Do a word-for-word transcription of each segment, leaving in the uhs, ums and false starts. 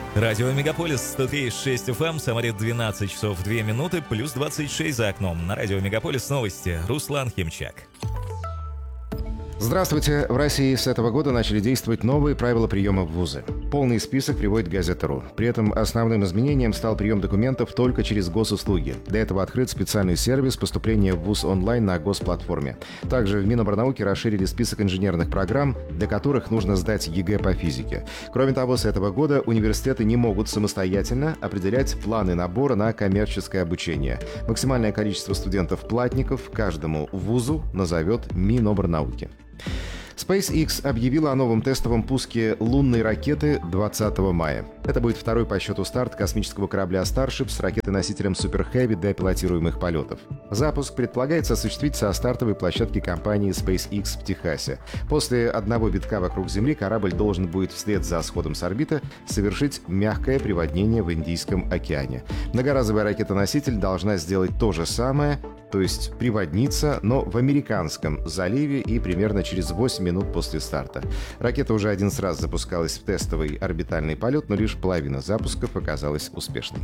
Радио Мегаполис сто три и шесть эф эм, Самаре двенадцать часов две минуты, плюс двадцать шесть за окном. На Радио Мегаполис новости. Руслан Химчак. Здравствуйте. В России с этого года начали действовать новые правила приема в вузы. Полный список приводит Газета.ру. При этом основным изменением стал прием документов только через госуслуги. Для этого открыт специальный сервис поступления в вуз онлайн на госплатформе. Также в Миноборнауки расширили список инженерных программ, для которых нужно сдать ЕГЭ по физике. Кроме того, с этого года университеты не могут самостоятельно определять планы набора на коммерческое обучение. Максимальное количество студентов-платников каждому вузу назовет Миноборнауки. SpaceX объявила о новом тестовом пуске лунной ракеты двадцатого мая. Это будет второй по счету старт космического корабля Starship с ракетой-носителем Super Heavy для пилотируемых полетов. Запуск предполагается осуществить со стартовой площадки компании SpaceX в Техасе. После одного витка вокруг Земли корабль должен будет вслед за сходом с орбиты совершить мягкое приводнение в Индийском океане. Многоразовая ракета-носитель должна сделать то же самое, то есть приводниться, но в американском заливе и примерно через восемь минут после старта. Ракета уже один раз запускалась в тестовый орбитальный полет, но лишь половина запусков оказалась успешной.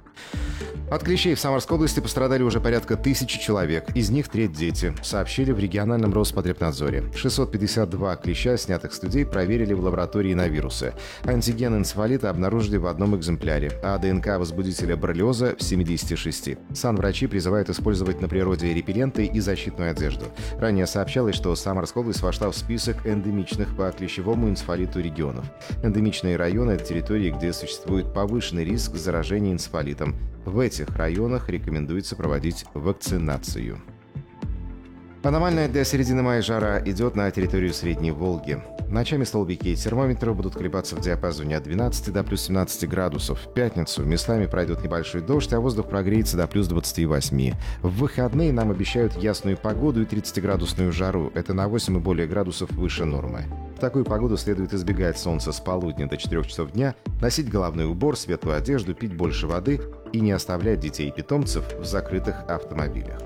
От клещей в Самарской области пострадали уже порядка тысячи человек, из них треть дети, сообщили в региональном Роспотребнадзоре. шестьсот пятьдесят два клеща, снятых с людей, проверили в лаборатории на вирусы. Антиген энцефалита обнаружили в одном экземпляре, а ДНК возбудителя боррелиоза в семидесяти шести. Санврачи призывают использовать на природе репелленты и защитную одежду. Ранее сообщалось, что Самарская область вошла в список эндемичных по клещевому энцефалиту регионов. Эндемичные районы – это территории, где существует повышенный риск заражения энцефалитом. В этих районах рекомендуется проводить вакцинацию. Аномальная для середины мая жара идет на территорию Средней Волги. Ночами столбики термометров будут колебаться в диапазоне от двенадцати до плюс семнадцати градусов. В пятницу местами пройдет небольшой дождь, а воздух прогреется до плюс двадцати восьми. В выходные нам обещают ясную погоду и тридцатиградусную жару. Это на восемь и более градусов выше нормы. В такую погоду следует избегать солнца с полудня до четырёх часов дня, носить головной убор, светлую одежду, пить больше воды и не оставлять детей и питомцев в закрытых автомобилях.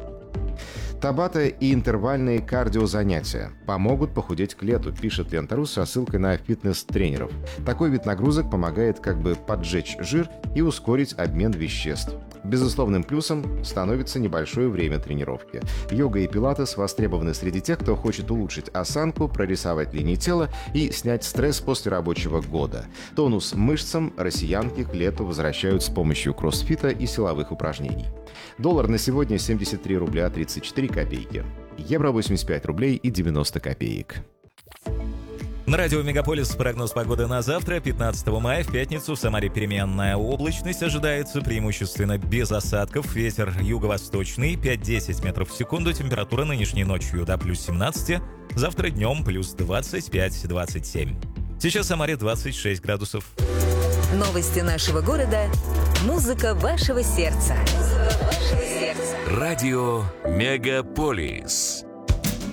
Табата и интервальные кардиозанятия помогут похудеть к лету, пишет Лента.ру со ссылкой на фитнес-тренеров. Такой вид нагрузок помогает как бы поджечь жир и ускорить обмен веществ. Безусловным плюсом становится небольшое время тренировки. Йога и пилатес востребованы среди тех, кто хочет улучшить осанку, прорисовать линии тела и снять стресс после рабочего года. Тонус мышцам россиянки к лету возвращают с помощью кроссфита и силовых упражнений. Доллар на сегодня семьдесят три рубля тридцать четыре копейки. Евро восемьдесят пять рублей и девяносто копеек. На радио Мегаполис прогноз погоды на завтра, пятнадцатого мая, в пятницу. В Самаре переменная облачность ожидается, преимущественно без осадков. Ветер юго-восточный, пять-десять метров в секунду. Температура нынешней ночью до плюс семнадцати. Завтра днем плюс двадцать пять - двадцать семь. Сейчас в Самаре двадцать шесть градусов. Новости нашего города. Музыка вашего сердца. Радио Мегаполис.